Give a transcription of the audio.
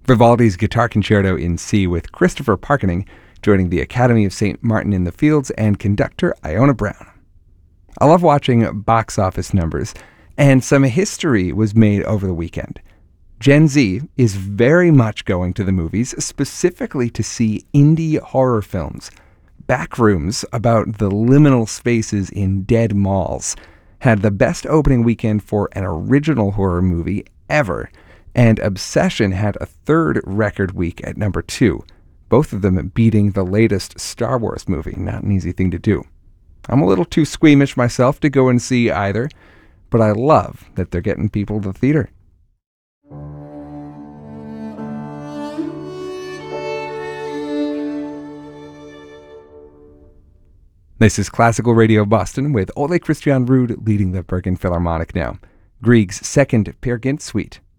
Vivaldi's Guitar Concerto in C with Christopher Parkening joining the Academy of St. Martin in the Fields and conductor Iona Brown. I love watching box office numbers, and some history was made over the weekend. Gen Z is very much going to the movies specifically to see indie horror films. Backrooms, about the liminal spaces in dead malls, had the best opening weekend for an original horror movie ever, and Obsession had a third record week at number 2, both of them beating the latest Star Wars movie. Not an easy thing to do. I'm a little too squeamish myself to go and see either, but I love that they're getting people to the theater. This is Classical Radio Boston with Ole Christian Ruud leading the Bergen Philharmonic now. Grieg's second Peer Gynt Suite.